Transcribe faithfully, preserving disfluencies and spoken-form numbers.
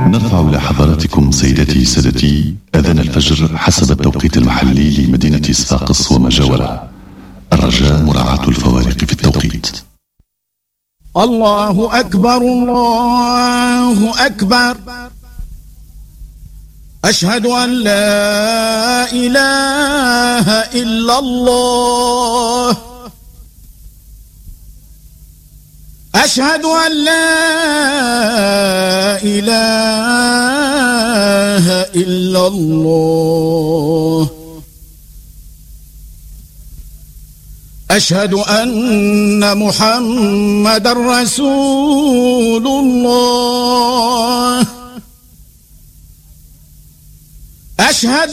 نرفع إلى حضراتكم سيداتي سادتي أذان الفجر حسب التوقيت المحلي لمدينة صفاقس وما جاورها. الرجاء مراعاة الفوارق في التوقيت. الله أكبر الله أكبر، أشهد أن لا إله إلا الله، أشهد أن لا إله إلا الله، أشهد أن محمد رسول الله، أشهد